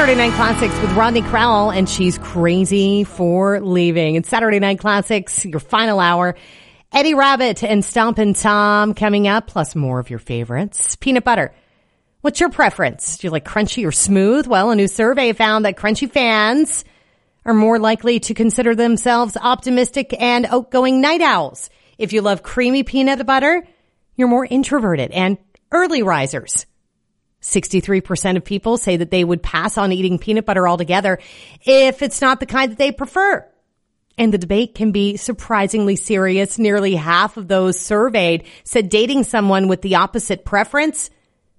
Saturday Night Classics with Rodney Crowell, and she's crazy for leaving. It's Saturday Night Classics, your final hour. Eddie Rabbitt and Stompin' Tom coming up, plus more of your favorites. Peanut butter. What's your preference? Do you like crunchy or smooth? Well, a new survey found that crunchy fans are more likely to consider themselves optimistic and outgoing night owls. If you love creamy peanut butter, you're more introverted and early risers. 63% of people say that they would pass on eating peanut butter altogether if it's not the kind that they prefer. And the debate can be surprisingly serious. Nearly half of those surveyed said dating someone with the opposite preference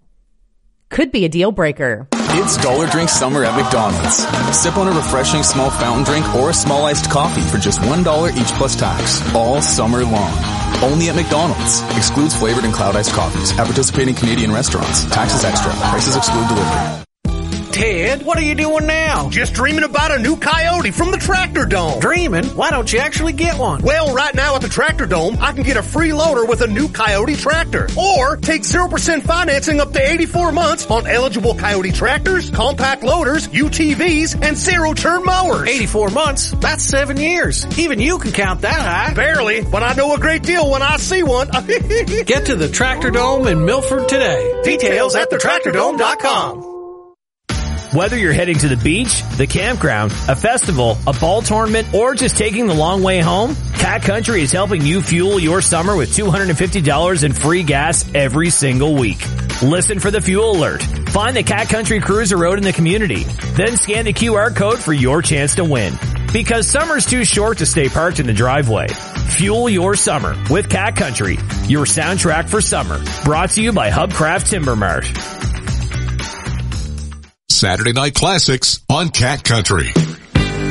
could be a deal breaker. It's Dollar Drink Summer at McDonald's. Sip on a refreshing small fountain drink or a small iced coffee for just $1 each plus tax, all summer long. Only at McDonald's. Excludes flavored and cloud iced coffees at participating Canadian restaurants. Taxes extra. Prices exclude delivery. Ted, what are you doing now? Just dreaming about a new Coyote from the Tractor Dome. Dreaming? Why don't you actually get one? Well, right now at the Tractor Dome, I can get a free loader with a new Coyote tractor. Or take 0% financing up to 84 months on eligible Coyote tractors, compact loaders, UTVs, and zero-turn mowers. 84 months? That's 7 years. Even you can count that high. Barely, but I know a great deal when I see one. Get to the Tractor Dome in Milford today. Details at thetractordome.com. Whether you're heading to the beach, the campground, a festival, a ball tournament, or just taking the long way home, Cat Country is helping you fuel your summer with $250 in free gas every single week. Listen for the fuel alert. Find the Cat Country Cruiser Road in the community. Then scan the QR code for your chance to win. Because summer's too short to stay parked in the driveway. Fuel your summer with Cat Country, your soundtrack for summer. Brought to you by Hubcraft Timber Mart. Saturday Night Classics on Cat Country.